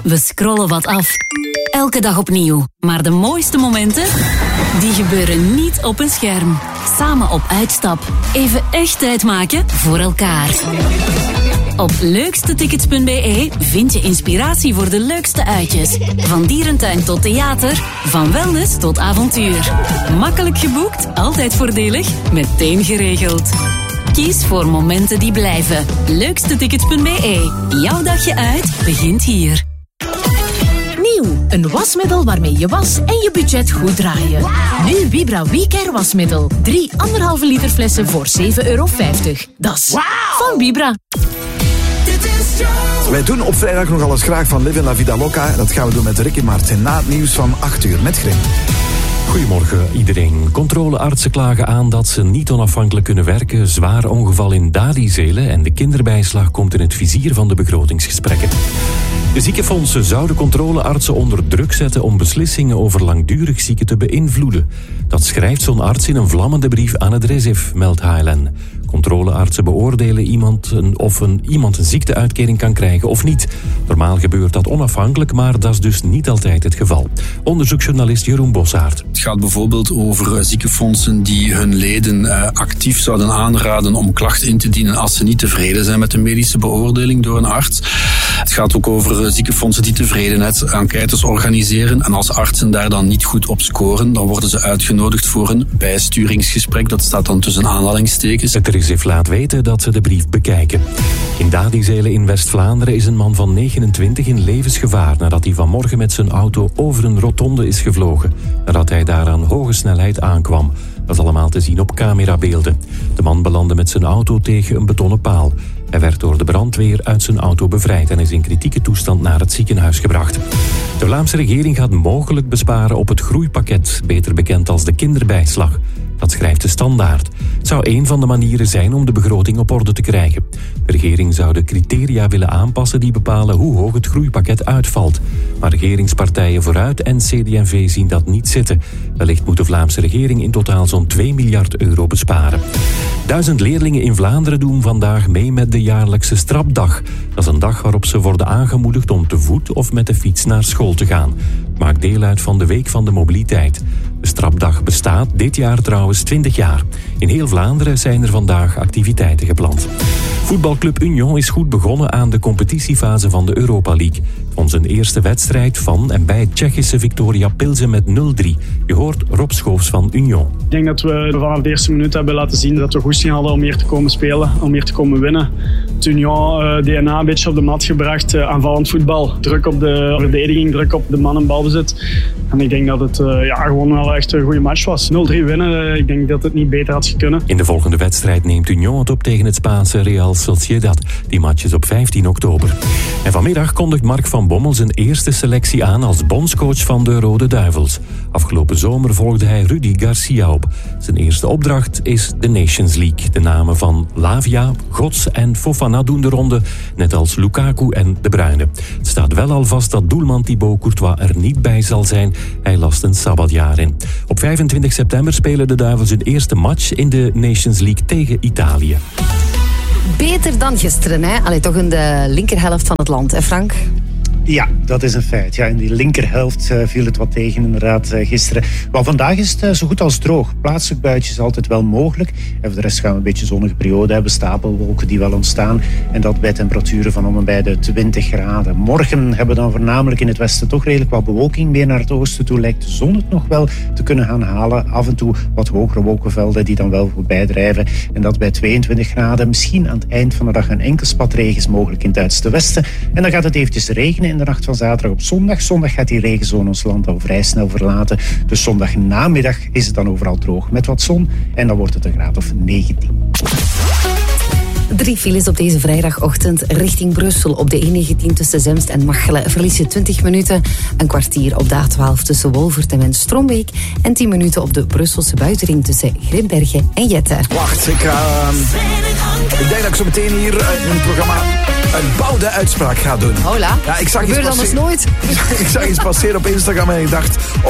We scrollen wat af. Elke dag opnieuw. Maar de mooiste momenten, die gebeuren niet op een scherm. Samen op uitstap. Even echt tijd maken voor elkaar. Op leukstetickets.be vind je inspiratie voor de leukste uitjes. Van dierentuin tot theater, van wellness tot avontuur. Makkelijk geboekt, altijd voordelig, meteen geregeld. Kies voor momenten die blijven. Leukstetickets.be. Jouw dagje uit begint hier. Nieuw, een wasmiddel waarmee je was en je budget goed draaien. Nu Vibra WeCare wasmiddel. 3 1,5 liter flessen voor €7,50. Dat is van Vibra. Wij doen op vrijdag nogal eens graag van Live in la Vida Loca. Dat gaan we doen met Ricky Martin na het nieuws van 8 uur met Grim. Goedemorgen iedereen. Controleartsen klagen aan dat ze niet onafhankelijk kunnen werken. Zwaar ongeval in Dadizelen en de kinderbijslag komt in het vizier van de begrotingsgesprekken. De ziekenfondsen zouden controleartsen onder druk zetten om beslissingen over langdurig zieken te beïnvloeden. Dat schrijft zo'n arts in een vlammende brief aan het RISIF, meldt HLN. Controleartsen beoordelen iemand een ziekteuitkering kan krijgen of niet. Normaal gebeurt dat onafhankelijk, maar dat is dus niet altijd het geval. Onderzoeksjournalist Jeroen Bossaert. Het gaat bijvoorbeeld over ziekenfondsen die hun leden actief zouden aanraden om klachten in te dienen als ze niet tevreden zijn met de medische beoordeling door een arts. Het gaat ook over ziekenfondsen die tevredenheidsenquêtes organiseren en als artsen daar dan niet goed op scoren, dan worden ze uitgenodigd voor een bijsturingsgesprek. Dat staat dan tussen aanhalingstekens. Het RISIF laat weten dat ze de brief bekijken. In Dadizelen in West-Vlaanderen is een man van 29 in levensgevaar nadat hij vanmorgen met zijn auto over een rotonde is gevlogen. Nadat hij daar aan hoge snelheid aankwam. Dat is allemaal te zien op camerabeelden. De man belandde met zijn auto tegen een betonnen paal. Hij werd door de brandweer uit zijn auto bevrijd en is in kritieke toestand naar het ziekenhuis gebracht. De Vlaamse regering gaat mogelijk besparen op het groeipakket, beter bekend als de kinderbijslag. Dat schrijft de Standaard. Het zou een van de manieren zijn om de begroting op orde te krijgen. De regering zou de criteria willen aanpassen die bepalen hoe hoog het groeipakket uitvalt. Maar regeringspartijen Vooruit en CD&V zien dat niet zitten. Wellicht moet de Vlaamse regering in totaal zo'n 2 miljard euro besparen. 1000 leerlingen in Vlaanderen doen vandaag mee met de jaarlijkse strapdag. Dat is een dag waarop ze worden aangemoedigd om te voet of met de fiets naar school te gaan. Het maakt deel uit van de Week van de Mobiliteit. De strapdag bestaat dit jaar trouwens 20 jaar. In heel Vlaanderen zijn er vandaag activiteiten gepland. Voetbalclub Union is goed begonnen aan de competitiefase van de Europa League. Van zijn eerste wedstrijd van en bij het Tsjechische Viktoria Pilsen met 0-3. Je hoort Rob Schoofs van Union. Ik denk dat we vanaf de eerste minuut hebben laten zien dat we goesting hadden om hier te komen spelen, om hier te komen winnen. Het Union DNA een beetje op de mat gebracht, aanvallend voetbal. Druk op de verdediging, druk op de man en balbezit. En ik denk dat het gewoon wel echt een goede match was. 0-3 winnen, ik denk dat het niet beter had kunnen. In de volgende wedstrijd neemt Union het op tegen het Spaanse Real Sociedad. Die match is op 15 oktober. En vanmiddag kondigt Mark van Bommel zijn eerste selectie aan als bondscoach van de Rode Duivels. Afgelopen zomer volgde hij Rudy Garcia op. Zijn eerste opdracht is de Nations League. De namen van Lavia, Gods en Fofana doen de ronde, net als Lukaku en De Bruyne. Het staat wel al vast dat doelman Thibaut Courtois er niet bij zal zijn. Hij last een sabbatjaar in. Op 25 september spelen de Duivels hun eerste match in de Nations League tegen Italië. Beter dan gisteren, hè? Allee, toch in de linkerhelft van het land, hè Frank? Ja, dat is een feit. Ja, in die linkerhelft viel het wat tegen inderdaad gisteren. Maar vandaag is het zo goed als droog. Plaatselijk buitjes altijd wel mogelijk. En voor de rest gaan we een beetje zonnige periode hebben. Stapelwolken die wel ontstaan. En dat bij temperaturen van om en bij de 20 graden. Morgen hebben we dan voornamelijk in het westen toch redelijk wat bewolking. Meer naar het oosten toe lijkt de zon het nog wel te kunnen gaan halen. Af en toe wat hogere wolkenvelden die dan wel voorbij drijven. En dat bij 22 graden. Misschien aan het eind van de dag een enkel spat regen is mogelijk in het uiterste westen. En dan gaat het eventjes regenen in de nacht van zaterdag op zondag. Zondag gaat die regenzone ons land al vrij snel verlaten. Dus zondagnamiddag is het dan overal droog met wat zon. En dan wordt het een graad of 19. 3 files op deze vrijdagochtend richting Brussel. Op de E19 tussen Zemst en Machelen verlies je 20 minuten. Een kwartier op de A12 tussen Wolvert en Strombeek. En 10 minuten op de Brusselse buitenring tussen Grimbergen en Jette. Wacht, ik denk dat ik zo meteen hier in het programma een bouwde uitspraak ga doen. Hola, ja, ik zag gebeurt anders nooit. Ik zag iets passeren op Instagram en ik dacht,